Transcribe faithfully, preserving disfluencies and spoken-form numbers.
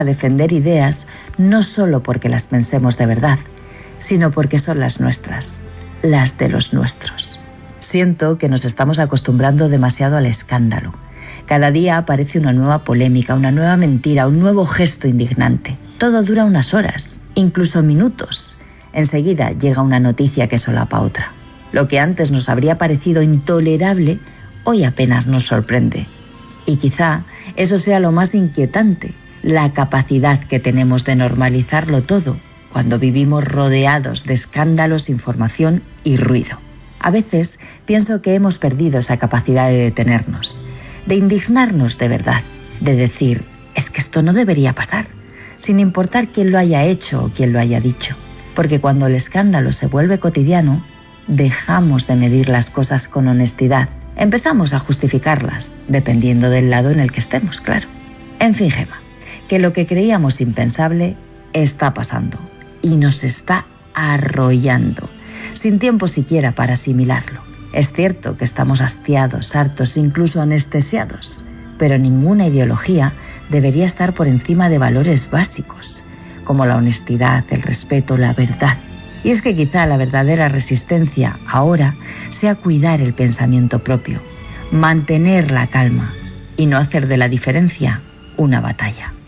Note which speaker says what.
Speaker 1: a defender ideas no solo porque las pensemos de verdad, sino porque son las nuestras, las de los nuestros. Siento que nos estamos acostumbrando demasiado al escándalo. Cada día aparece una nueva polémica, una nueva mentira, un nuevo gesto indignante. Todo dura unas horas, incluso minutos. Enseguida llega una noticia que solapa otra. Lo que antes nos habría parecido intolerable, hoy apenas nos sorprende. Y quizá eso sea lo más inquietante, la capacidad que tenemos de normalizarlo todo cuando vivimos rodeados de escándalos, información y ruido. A veces pienso que hemos perdido esa capacidad de detenernos, de indignarnos de verdad, de decir, es que esto no debería pasar, sin importar quién lo haya hecho o quién lo haya dicho. Porque cuando el escándalo se vuelve cotidiano, dejamos de medir las cosas con honestidad. Empezamos a justificarlas, dependiendo del lado en el que estemos, claro. En fin, Gemma, que lo que creíamos impensable está pasando y nos está arrollando, sin tiempo siquiera para asimilarlo. Es cierto que estamos hastiados, hartos, incluso anestesiados, pero ninguna ideología debería estar por encima de valores básicos, como la honestidad, el respeto, la verdad. Y es que quizá la verdadera resistencia ahora sea cuidar el pensamiento propio, mantener la calma y no hacer de la diferencia una batalla.